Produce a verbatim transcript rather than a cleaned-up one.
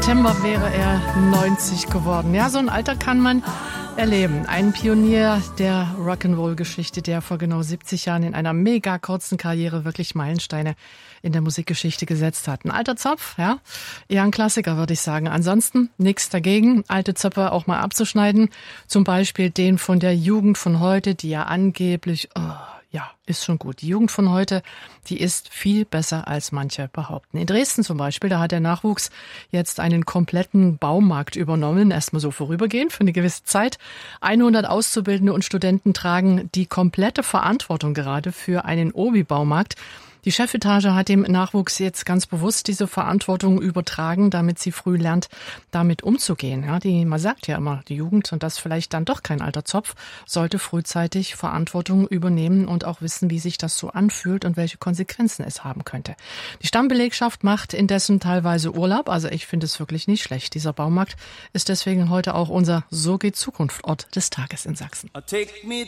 September wäre er neunzig geworden. Ja, so ein Alter kann man erleben. Ein Pionier der Rock'n'Roll-Geschichte, der vor genau siebzig Jahren in einer mega kurzen Karriere wirklich Meilensteine in der Musikgeschichte gesetzt hat. Ein alter Zopf, ja, eher ein Klassiker, würde ich sagen. Ansonsten nichts dagegen, alte Zöpfe auch mal abzuschneiden. Zum Beispiel den von der Jugend von heute, die ja angeblich... Oh, ja, ist schon gut. Die Jugend von heute, die ist viel besser, als manche behaupten. In Dresden zum Beispiel, da hat der Nachwuchs jetzt einen kompletten Baumarkt übernommen, erstmal so vorübergehend für eine gewisse Zeit. hundert Auszubildende und Studenten tragen die komplette Verantwortung gerade für einen Obi-Baumarkt. Die Chefetage hat dem Nachwuchs jetzt ganz bewusst diese Verantwortung übertragen, damit sie früh lernt, damit umzugehen. Ja, die, man sagt ja immer, die Jugend, und das vielleicht dann doch kein alter Zopf, sollte frühzeitig Verantwortung übernehmen und auch wissen, wie sich das so anfühlt und welche Konsequenzen es haben könnte. Die Stammbelegschaft macht indessen teilweise Urlaub, also ich finde es wirklich nicht schlecht. Dieser Baumarkt ist deswegen heute auch unser So geht Zukunft Ort des Tages in Sachsen. Take me